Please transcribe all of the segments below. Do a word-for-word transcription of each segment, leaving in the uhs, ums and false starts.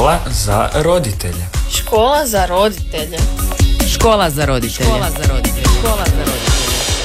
Škola za roditelje. Škola za roditelje. Škola za roditelje. Škola za roditelje. Škola za roditelje.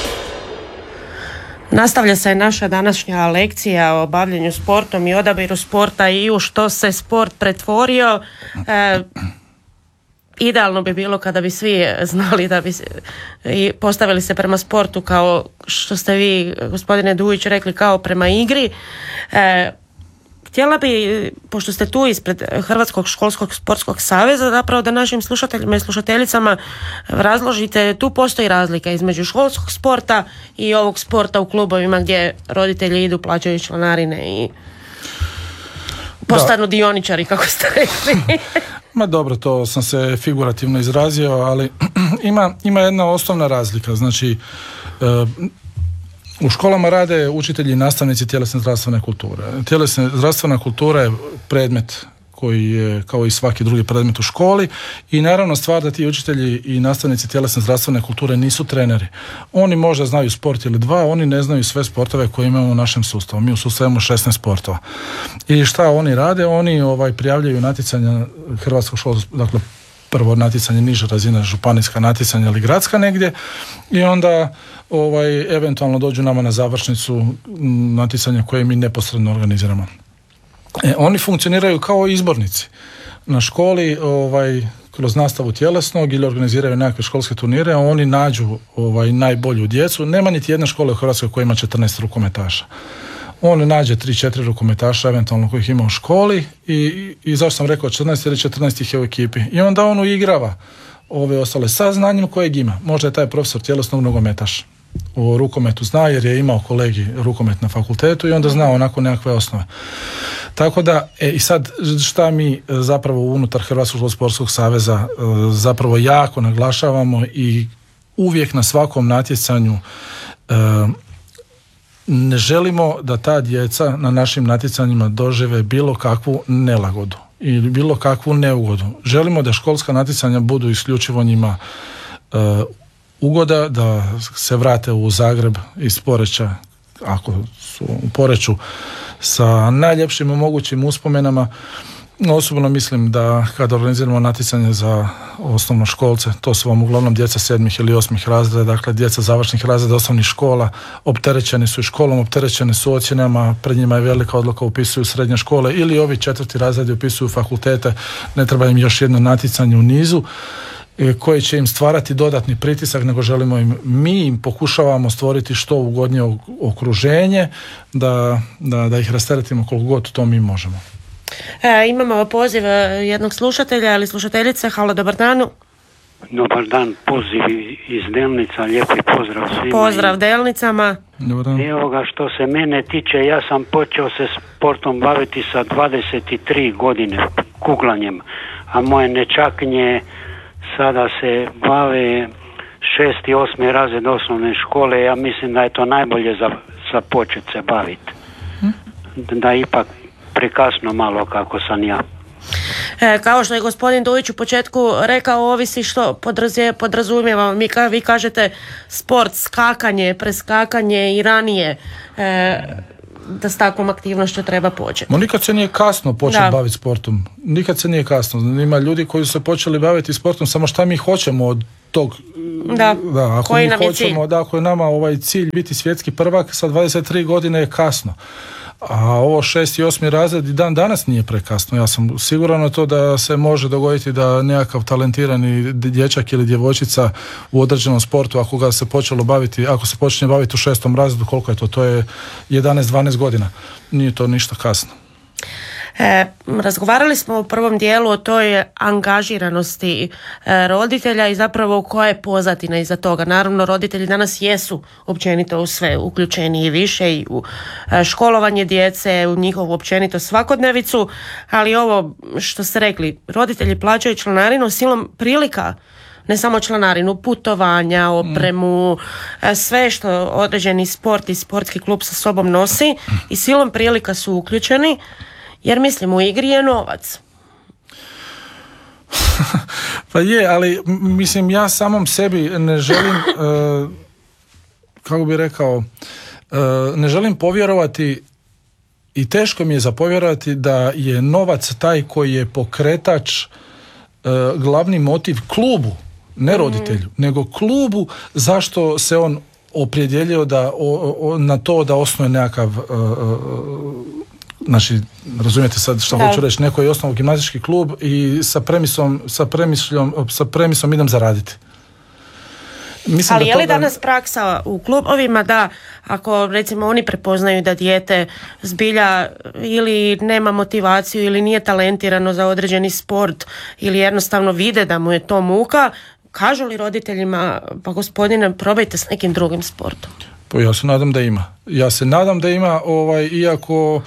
Nastavlja se naša današnja lekcija o bavljenju sportom i odabiru sporta i u što se sport pretvorio. E, idealno bi bilo kada bi svi znali da bi i postavili se prema sportu kao što ste vi, gospodine Dujić, rekli, kao prema igri. E, Htjela bi, pošto ste tu ispred Hrvatskog školskog sportskog saveza, zapravo da našim slušateljima i slušateljicama razložite, tu postoji razlika između školskog sporta i ovog sporta u klubovima gdje roditelji idu, plaćaju članarine i postanu da. dioničari, kako ste rekli. Ma dobro, to sam se figurativno izrazio, ali ima, ima jedna osnovna razlika. Znači, e, u školama rade učitelji i nastavnici tjelesne zdravstvene kulture. Tjelesna zdravstvena kultura je predmet koji je kao i svaki drugi predmet u školi i naravno stvar da ti učitelji i nastavnici tjelesne zdravstvene kulture nisu treneri. Oni možda znaju sport ili dva, oni ne znaju sve sportove koje imamo u našem sustavu. Mi u sustavu imamo šesnaest sportova. I šta oni rade? Oni ovaj prijavljaju natjecanja Hrvatskog školskog, dakle prvo natjecanje niže razine, županijska natjecanja ili gradska negdje, i onda ovaj, eventualno dođu nama na završnicu natjecanja koje mi neposredno organiziramo. E, oni funkcioniraju kao izbornici. Na školi ovaj, kroz nastavu tjelesnog ili organiziraju nekakve školske turnire, oni nađu ovaj, najbolju djecu. Nema niti jedne škole u Hrvatskoj koja ima četrnaest rukometaša. On nađe tri četiri rukometaša eventualno kojih ima u školi i, i, i zašto sam rekao četrnaest ili četrnaest ih je u ekipi. I onda on uigrava ove ostale sa znanjem kojeg ima. Možda je taj profesor tjelesnog nogometaš. U rukometu zna jer je imao kolegi rukomet na fakultetu i onda zna onako nekakve osnove. Tako da, e, i sad šta mi zapravo unutar Hrvatskog sportskog saveza zapravo jako naglašavamo i uvijek na svakom natjecanju e, ne želimo da ta djeca na našim natjecanjima dožive bilo kakvu nelagodu ili bilo kakvu neugodu. Želimo da školska natjecanja budu isključivo njima e, ugoda, da se vrate u Zagreb iz Poreča, ako su u Poreču, sa najljepšim mogućim uspomenama. Osobno mislim da kada organiziramo natjecanje za osnovnoškolce, to su vam uglavnom djeca sedmih ili osmih razreda, dakle djeca završnih razreda osnovnih škola, opterećeni su i školom, opterećeni su ocjenama, pred njima je velika odluka, upisuju srednje škole ili ovi četvrti razredi upisuju fakultete, ne treba im još jedno natjecanje u nizu koji će im stvarati dodatni pritisak, nego želimo im, mi im pokušavamo stvoriti što ugodnije okruženje, da, da, da ih rasteretimo koliko god to mi možemo. E, imamo poziv jednog slušatelja ili slušateljice. Halo, dobar dan. Dobar dan, poziv iz Delnica, lijepi pozdrav svima. Pozdrav Delnicama. Dobar dan. Evo ga, što se mene tiče, ja sam počeo se sportom baviti sa dvadeset tri godine kuglanjem, a moje nečakinje sada se bave šesti i osmi razred osnovne škole. Ja mislim da je to najbolje za, za počet se baviti. Hm? Da ipak prekasno malo kako sam ja. E, kao što je gospodin Dujić u početku rekao, ovisi što podrazumijeva. Mi, ka, vi kažete sport, skakanje, preskakanje i ranije e, da s takvom aktivnošću treba početi. No, nikad se nije kasno početi baviti sportom. Nikad se nije kasno. Ima ljudi koji su se počeli baviti sportom, samo šta mi hoćemo od tog. Da, da ako koji mi nam hoćemo, da, ako je nama ovaj cilj biti svjetski prvak, sa dvadeset tri godine je kasno. A ovo šesti i osmi razred i dan danas nije prekasno. Ja sam siguran na to da se može dogoditi da nekakav talentirani dječak ili djevojčica u određenom sportu, ako ga se počelo baviti, ako se počne baviti u šestom razredu, koliko je to? To je jedanaest dvanaest godina. Nije to ništa kasno. E, razgovarali smo u prvom dijelu o toj angažiranosti e, roditelja i zapravo koja je pozadina iza toga. Naravno, roditelji danas jesu općenito u sve uključeni i više i u e, školovanje djece, u njihovu općenito svakodnevicu, ali ovo što ste rekli, roditelji plaćaju članarinu silom prilika, ne samo članarinu, putovanja, opremu, mm. sve što određeni sport i sportski klub sa sobom nosi i silom prilika su uključeni. Jer mislim, u igri je novac. Pa je, ali mislim, ja samom sebi ne želim, uh, kako bi rekao, uh, ne želim povjerovati i teško mi je zapovjerovati da je novac taj koji je pokretač, uh, glavni motiv klubu, ne roditelju, mm-hmm. nego klubu, zašto se on opredjelio da, o, o, na to da osnuje nekakav uh, znači, razumijete sad što da. hoću reći, neko je osnovao gimnastički klub i sa premisom, sa premišljom, sa premisom idem zaraditi. Mislim ali da je li toga... danas praksa u klubovima da ako recimo oni prepoznaju da dijete zbilja ili nema motivaciju ili nije talentirano za određeni sport ili jednostavno vide da mu je to muka, kažu li roditeljima pa gospodine probajte s nekim drugim sportom? Pa ja se nadam da ima. Ja se nadam da ima, ovaj, iako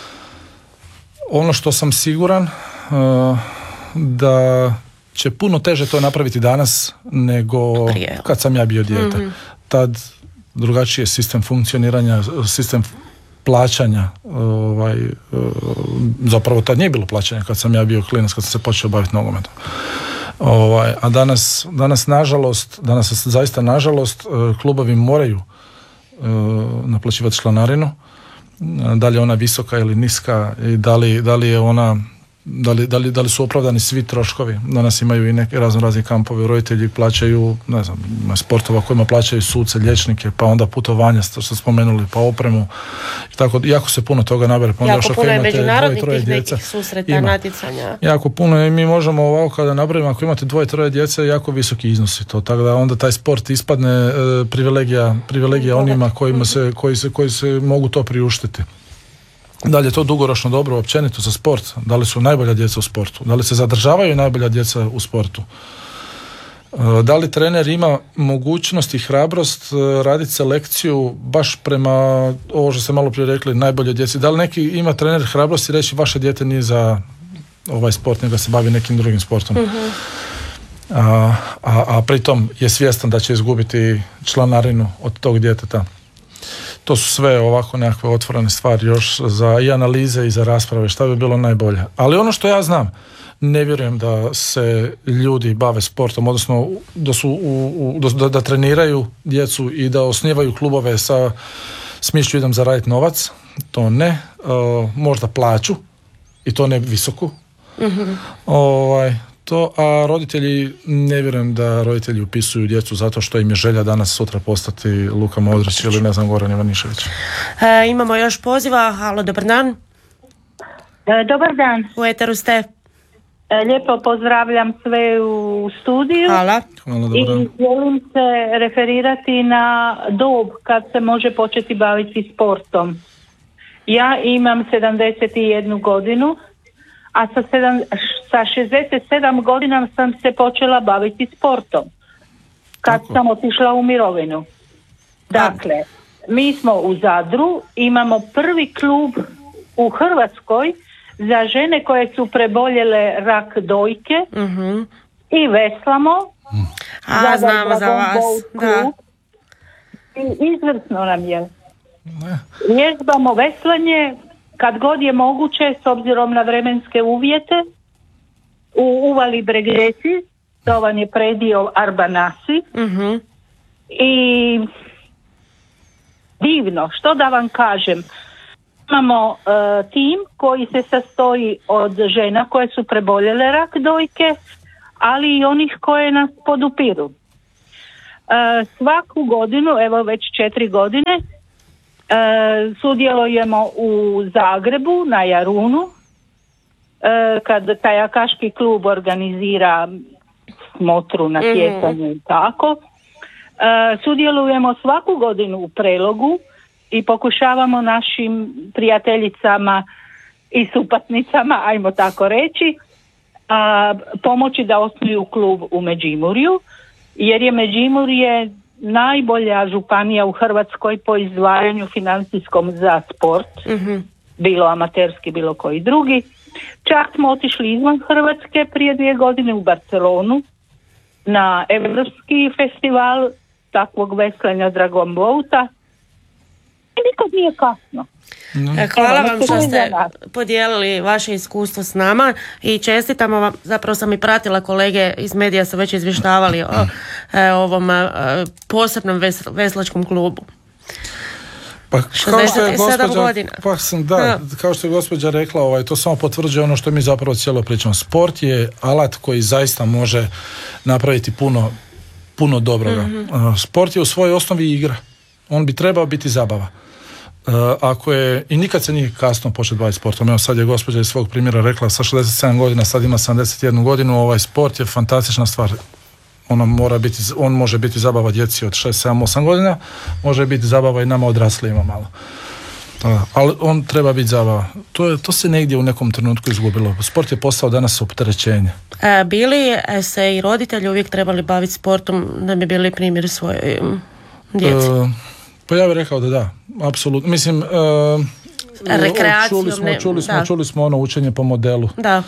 ono što sam siguran uh, da će puno teže to napraviti danas nego prije. Kad sam ja bio dijete. Mm-hmm. Tad drugačiji je sistem funkcioniranja, sistem plaćanja, ovaj, zapravo tad nije bilo plaćanja kad sam ja bio klinac, kad sam se počeo baviti nogometom. Ovaj, a danas, danas nažalost, danas zaista nažalost klubovi moraju naplaćivati članarinu, da li je ona visoka ili niska i da li, da li je ona Da li, da, li, da li su opravdani svi troškovi. Danas imaju i neke razno razni kampovi, roditelji plaćaju, ne znam, sportova kojima plaćaju suce, liječnike, pa onda putovanja, što ste spomenuli, pa opremu. I tako, jako se puno toga nabere. Pa jako puno je međunarodnih tih nekih susreta, natjecanja. Jako puno i mi možemo ovako kada nabrojimo, ako imate dvoje, troje djece, jako visoki iznosi to. Tako da onda taj sport ispadne e, privilegija, privilegija onima kojima se, koji, se, koji se mogu to priuštiti. Da li je to dugoročno dobro općenito za sport? Da li su najbolja djeca u sportu? Da li se zadržavaju najbolja djeca u sportu? Da li trener ima mogućnost i hrabrost raditi selekciju baš prema ovo što ste malo prije rekli, najbolje djeci? Da li neki ima trener hrabrost i reći vaše dijete nije za ovaj sport, nego se bavi nekim drugim sportom? Mm-hmm. A, a, a pritom je svjestan da će izgubiti članarinu od tog djeteta. To su sve ovako nekakve otvorene stvari još za i analize i za rasprave šta bi bilo najbolje. Ali ono što ja znam, ne vjerujem da se ljudi bave sportom, odnosno da, su u, u, da, da treniraju djecu i da osnivaju klubove sa smišlju idem zaraditi novac, to ne, uh, možda plaću i to ne visoku. Mm-hmm. Ovaj, to, a roditelji, ne vjerujem da roditelji upisuju djecu zato što im je želja danas sutra postati Luka Modrić ili ne znam Goran Ivanišević. E, imamo još poziva. Halo, dobar dan. E, dobar dan. U eteru ste. E, lijepo pozdravljam sve u studiju. Hvala. Hvala, i želim se referirati na dob kad se može početi baviti sportom. Ja imam sedamdeset jednu godinu, a sa, sedam, sa šezdeset sedam godina sam se počela baviti sportom kad Tako. sam otišla u mirovinu. Dakle, mi smo u Zadru, imamo prvi klub u Hrvatskoj za žene koje su preboljele rak dojke uh-huh. i veslamo. A, znamo za vas. Da. I izvrsno nam je. Vježbamo veslanje kad god je moguće s obzirom na vremenske uvjete u Uvali Bregreci, to vam je predio Arbanasi. Uh-huh. I divno, što da vam kažem, imamo uh, tim koji se sastoji od žena koje su preboljele rak dojke, ali i onih koje nas podupiru. Uh, svaku godinu, evo već četiri godine, uh, sudjelujemo u Zagrebu na Jarunu, uh, kad kajakaški klub organizira smotru na tjecanju i tako. Uh, sudjelujemo svaku godinu u Prelogu i pokušavamo našim prijateljicama i supatnicama, ajmo tako reći, uh, pomoći da osnuju klub u Međimurju, jer je Međimurje najbolja županija u Hrvatskoj po izdvajanju financijskom za sport, mm-hmm. bilo amaterski, bilo koji drugi. Čak smo otišli izvan Hrvatske prije dvije godine u Barcelonu na Europski festival takvog veslanja Dragon Boata i nikad nije kasno. Mm. Hvala Evo, vam što ste podijelili vaše iskustvo s nama i čestitamo vam, zapravo sam i pratila kolege iz medija su već izvještavali o e, ovom e, posebnom ves, veslačkom klubu. Pa kao što je gospođa, pa sam, da, ja. kao što je gospođa rekla, ovaj, to samo potvrđuje ono što mi zapravo cijelo pričamo. Sport je alat koji zaista može napraviti puno, puno dobroga. Mm-hmm. Sport je u svojoj osnovi igra. On bi trebao biti zabava. Uh, ako je, i nikad se nije kasno početi baviti sportom. Evo sad je gospođa iz svog primjera rekla sa šezdeset sedam godina, sad ima sedamdeset jednu godinu, ovaj sport je fantastična stvar. Ono mora biti, on može biti zabava djeci od šest, sedam, osam godina, može biti zabava i nama odraslima malo. Uh, ali on treba biti zabava. To, je, to se negdje u nekom trenutku izgubilo. Sport je postao danas opterećenje. E, bili se i roditelji uvijek trebali baviti sportom da bi bili primjer svoje djeci? Uh, pa ja bih rekao da da, apsolutno. Mislim, uh, rekreacijom, čuli smo, ne, čuli smo, da. čuli smo ono učenje po modelu. Da.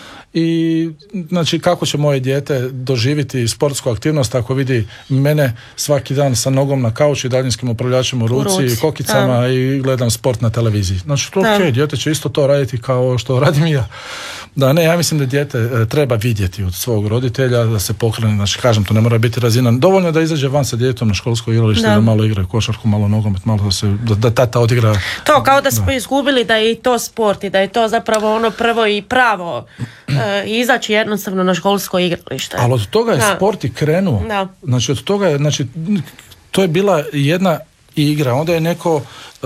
I znači kako će moje dijete doživjeti sportsku aktivnost ako vidi mene svaki dan sa nogom na kauču i daljinskim upravljačem u ruci, u ruci. kokicama da. i gledam sport na televiziji. Znači to ok, dijete će isto to raditi kao što radim i ja. Da, ne, ja mislim da dijete e, treba vidjeti od svog roditelja da se pokrene, znači kažem, to ne mora biti razina, dovoljno da izađe van sa djetetom na školsko igralište, da. da malo igra košarku, malo nogomet, malo da se, da, da tata odigra. To kao da smo da. izgubili da je i to sport i da je to zapravo ono prvo i pravo e, izaći jednostavno na školsko igralište. Ali od toga je da. sport i krenuo. Da. Znači od toga je, znači to je bila jedna igra, onda je neko uh,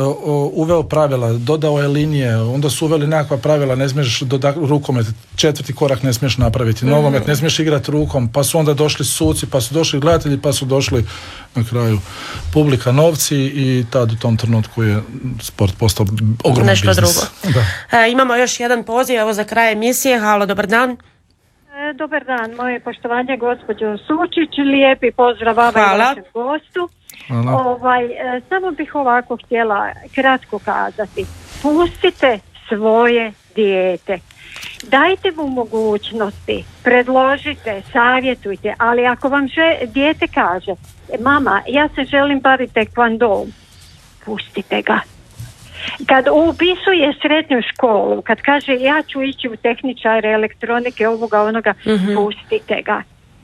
uveo pravila, dodao je linije, onda su uveli nekakva pravila, ne smiješ doda- rukomet, četvrti korak ne smiješ napraviti, mm-hmm. nogomet ne smiješ igrati rukom, pa su onda došli suci, pa su došli gledatelji, pa su došli na kraju publika, novci i tad u tom trenutku je sport postao ogroman nešto biznis. Drugo. Da. E, imamo još jedan poziv, evo za kraj emisije. Halo, dobar dan. E, dobar dan, moje poštovanje gospođo Sučić, lijepi pozdrav vama i vašem gostu. Ovaj, e, samo bih ovako htjela kratko kazati. Pustite svoje dijete. Dajte mu mogućnosti, predložite, savjetujte, ali ako vam že, dijete kaže, mama, ja se želim baviti tekvandom, pustite ga. Kad upisuje srednju školu, kad kaže ja ću ići u tehničare, elektronike, ovoga, onoga, mm-hmm. pustite ga.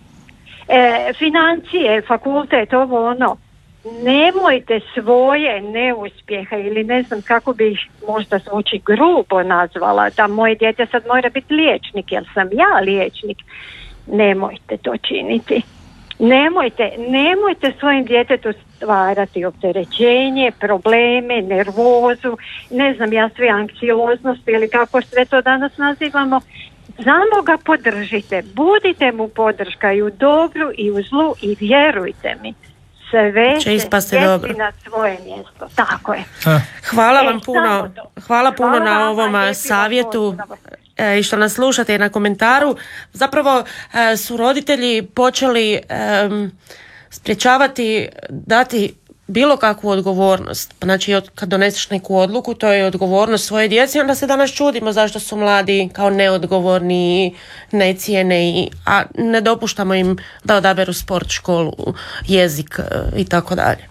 E, financije, fakultet, ovo, ono, nemojte svoje neuspjeha ili ne znam kako bi ih možda zvuči grubo nazvala, da moje dijete sad mora biti liječnik, jer sam ja liječnik. Nemojte to činiti. Nemojte, nemojte svojim djetetu stvarati opterećenje, probleme, nervozu, ne znam ja sve anksioznost ili kako sve to danas nazivamo. Samo ga podržite, budite mu podrška i u dobru i u zlu i vjerujte mi, sve će ispasti dobro na svoje mjesto. Tako je. Hvala vam e, puno. Hvala puno hvala na ovom savjetu e, i što nas slušate i na komentaru. Zapravo e, su roditelji počeli e, sprječavati dati bilo kakvu odgovornost. Znači kad doneseš neku odluku, to je odgovornost svoje djece, onda se danas čudimo zašto su mladi kao neodgovorni, necijeni, a ne dopuštamo im da odaberu sport, školu, jezik i tako dalje.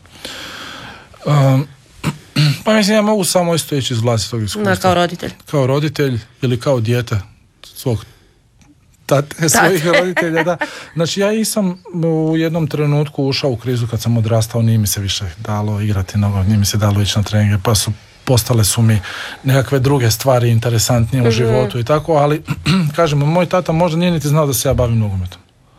Um, pa mislim ja mogu samo isto ići iz vlastitog iskustva. Da, kao roditelj. Kao roditelj ili kao dijete svog tate, svojih roditelja, da. Znači ja i sam u jednom trenutku ušao u krizu kad sam odrastao, nije mi se više dalo igrati nogomet, nije mi se dalo ići na treninge, pa su postale su mi nekakve druge stvari interesantnije u mm-hmm. životu i tako, ali kažemo, moj tata možda nije niti znao da se ja bavim nogometom.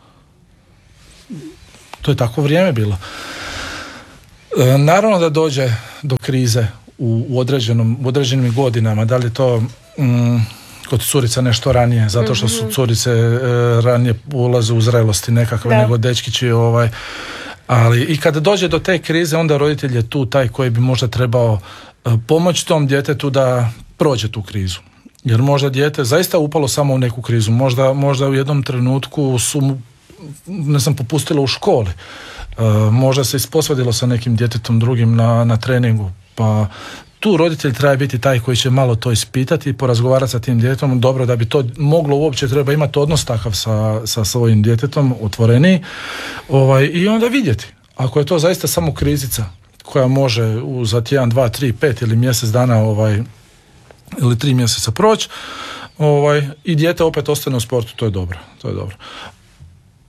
To je tako vrijeme bilo. E, naravno da dođe do krize u, u, određenom, u određenim godinama, da li to mm, kod curica nešto ranije, zato što su curice e, ranije ulaze u zrelosti nekakve da. nego dečkići, ovaj, ali i kada dođe do te krize, onda roditelj je tu taj koji bi možda trebao e, pomoći tom djetetu da prođe tu krizu. Jer možda dijete zaista upalo samo u neku krizu, možda, možda u jednom trenutku su mu, ne znam, popustilo u školi, e, možda se isposvadilo sa nekim djetetom drugim na, na treningu, pa tu roditelj treba biti taj koji će malo to ispitati i porazgovarati sa tim djetetom, dobro da bi to moglo uopće, treba imati odnos takav sa, sa svojim djetetom, otvoreniji, ovaj, i onda vidjeti. Ako je to zaista samo krizica koja može u, za tjedan, dva, tri, pet ili mjesec dana ovaj, ili tri mjeseca proći, ovaj, i dijete opet ostane u sportu, to je dobro, to je dobro.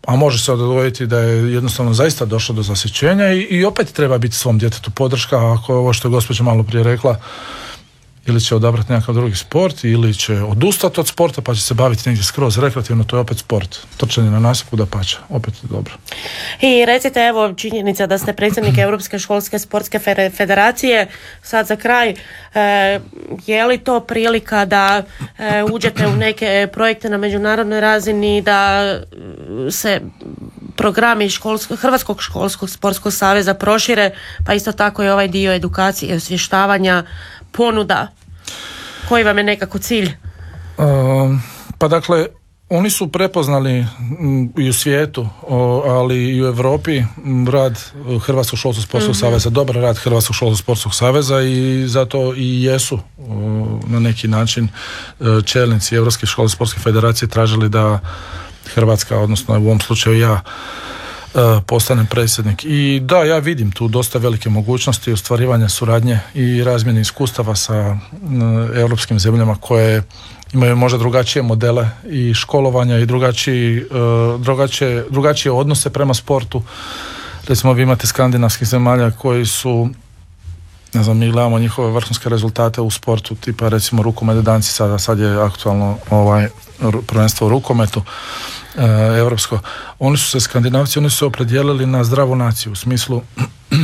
a može se dogoditi da je jednostavno zaista došlo do zasićenja i, i opet treba biti svom djetetu podrška, ako ovo što je gospođa malo prije rekla, ili će odabrati nekakav drugi sport, ili će odustati od sporta pa će se baviti negdje skroz rekreativno, to je opet sport. Trčanje na nasipu da pače, opet je dobro. I recite, evo, činjenica da ste predsjednik Europske školske sportske federacije, sad za kraj, e, je li to prilika da e, uđete u neke projekte na međunarodnoj razini, da se programi školsko, Hrvatskog školskog sportskog saveza prošire, pa isto tako i ovaj dio edukacije, osvještavanja, ponuda? Koji vam je nekako cilj? Um, pa dakle, oni su prepoznali m, i u svijetu, o, ali i u Europi m, rad Hrvatskog školskog sportskog mm-hmm. saveza, dobar rad Hrvatskog školskog sportskog saveza i zato i jesu o, na neki način čelnici Europske školske sportske federacije tražili da Hrvatska, odnosno u ovom slučaju ja, postanem predsjednik. I da, ja vidim tu dosta velike mogućnosti ostvarivanja suradnje i razmjene iskustava sa europskim zemljama koje imaju možda drugačije modele i školovanja i drugačiji, drugačije, drugačije odnose prema sportu. Recimo, vi imate skandinavskih zemalja koji su, ne znam, mi gledamo njihove vrhunske rezultate u sportu, tipa recimo rukomet danci, sada sad je aktualno ovaj prvenstvo u rukometu europsko. Oni su se Skandinavci, oni su se opredijelili na zdravu naciju, u smislu uh,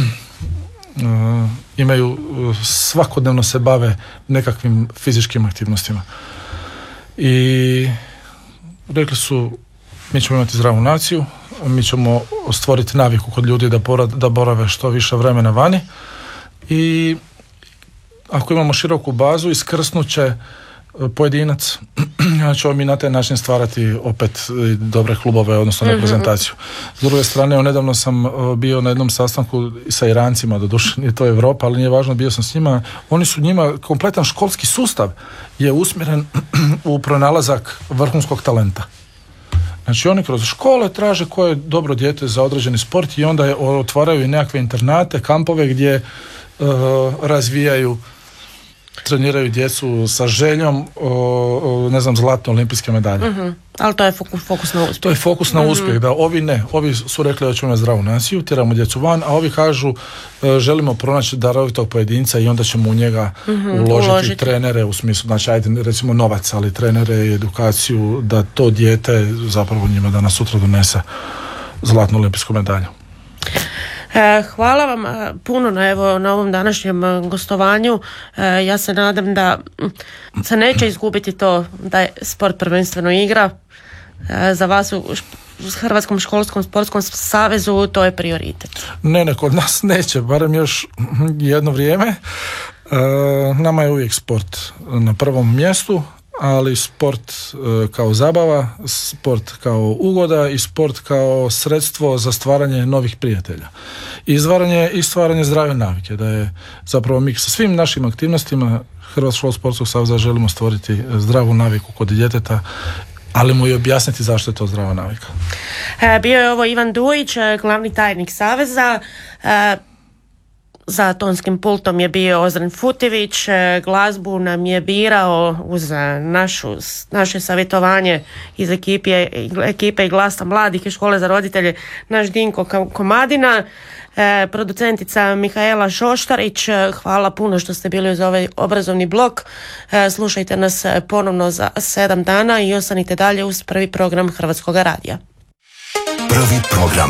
imaju uh, svakodnevno se bave nekakvim fizičkim aktivnostima i rekli su, mi ćemo imati zdravu naciju, mi ćemo stvoriti naviku kod ljudi da, porad, da borave što više vremena vani i ako imamo široku bazu, iskrsnut će pojedinac, ćemo mi na taj način stvarati opet dobre klubove, odnosno reprezentaciju. S druge strane, nedavno sam bio na jednom sastanku sa Irancima, doduše nije to Europa, ali nije važno, bio sam s njima. Oni su njima, kompletan školski sustav je usmjeren u pronalazak vrhunskog talenta. Znači oni kroz škole traže koje je dobro dijete za određeni sport i onda je, otvaraju i nekakve internate, kampove gdje uh, razvijaju, treniraju djecu sa željom o, o, ne znam, zlatne olimpijske medalje. Uh-huh. Ali to je fokus, fokus na uspjeh. To je fokus na uh-huh. uspjeh, da. Ovi ne. Ovi su rekli da ćemo imati zdravu naciju, tjeramo djecu van, a ovi kažu e, želimo pronaći darovitog pojedinca i onda ćemo u njega uh-huh. uložiti, uložiti trenere, u smislu, znači ajde recimo novac, ali trenere i edukaciju da to dijete zapravo njima danas sutra donese zlatnu olimpijsku medalju. Hvala vam puno na, evo, na ovom današnjem gostovanju. Ja se nadam da se neće izgubiti to da je sport prvenstveno igra. Za vas u Hrvatskom školskom sportskom savezu to je prioritet. Ne, ne, kod nas neće, barem još jedno vrijeme. Nama je uvijek sport na prvom mjestu, ali sport e, kao zabava, sport kao ugoda i sport kao sredstvo za stvaranje novih prijatelja. I stvaranje, i stvaranje zdrave navike, da je zapravo mi sa svim našim aktivnostima Hrvatskog školskog sportskog saveza želimo stvoriti zdravu naviku kod djeteta, ali mu i objasniti zašto je to zdrava navika. E, bio je ovo Ivan Dujić, glavni tajnik saveza. E, Za tonskim pultom je bio Ozren Futivić, glazbu nam je birao uz našu, naše savjetovanje iz ekipe, ekipe i Glasa mladih i škole za roditelje naš Dinko Komadina, e, producentica Mihaela Šoštarić. Hvala puno što ste bili uz ovaj obrazovni blok. E, slušajte nas ponovno za sedam dana i ostanite dalje uz prvi program Hrvatskog radija. Prvi program.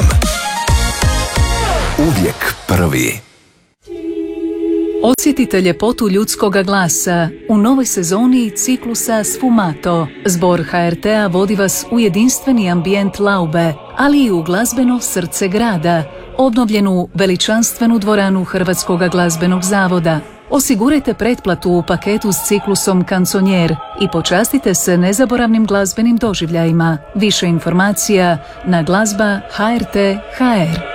Uvijek prvi. Osjetite ljepotu ljudskoga glasa u novoj sezoni ciklusa Sfumato. Zbor ha er te a vodi vas u jedinstveni ambijent Laube, ali i u glazbeno srce grada, obnovljenu veličanstvenu dvoranu Hrvatskog glazbenog zavoda. Osigurajte pretplatu u paketu s ciklusom Kanconier i počastite se nezaboravnim glazbenim doživljajima. Više informacija na glazba ha er te ha er.